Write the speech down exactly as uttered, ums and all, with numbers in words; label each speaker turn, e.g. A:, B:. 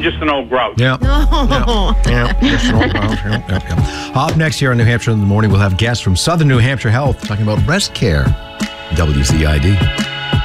A: I'm just an old grouch.
B: Yeah.
C: No.
B: Yeah. Yeah. Just an old grouch. Yep, yep, yep. Up next here on New Hampshire in the Morning, we'll have guests from Southern New Hampshire Health talking about breast care. W C I D.